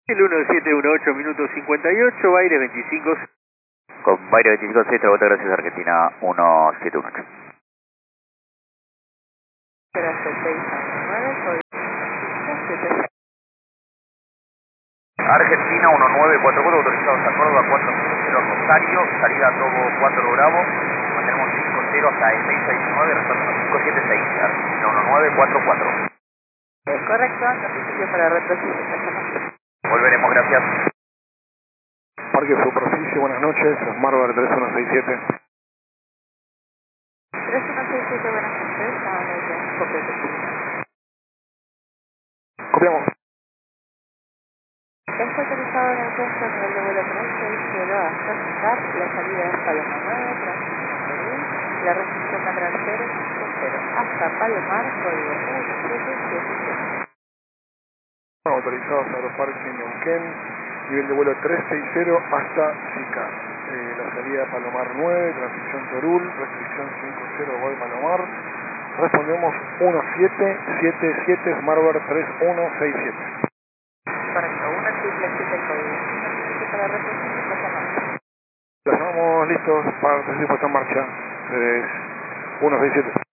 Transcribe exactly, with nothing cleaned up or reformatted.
El uno siete uno ocho minutos cincuenta y ocho, Baire veinticinco. Con Baire veinticinco seis, vuelta gracias Argentina uno siete uno ocho. Argentina uno nueve cuatro cuatro, autorizados a Córdoba cuatro cero Rosario, salida Togo cuatro Bravo, mantenemos cinco cero hasta el seis seis nueve, retorno cinco siete seis, Argentina uno nueve cuatro cuatro. Es correcto, superficie para retroceso. Volveremos, gracias. Parque Superficie, buenas noches, Marver tres uno seis siete. tres uno seis siete, buenas noches, habla ya, completo. Copiamos. Está autorizado en el centro a nivel de vuelo tres seis cero hasta fijar, la salida es Palomar nueve, transmisión Perú, la restricción lateral cero cinco cero, hasta Palomar, código uno siete siete siete. Autorizados Aeroparque Neuquén, nivel de vuelo tres seis cero hasta SICA. Eh, la salida Palomar nueve, transición Torul, restricción cinco cero, Gol Palomar. Respondemos uno siete siete siete, Marver tres uno seis siete. Correcto, uno triple siete código, superficie para retroceso, pasa marcha. Estamos listos para el puesta en marcha. Es uno seis siete.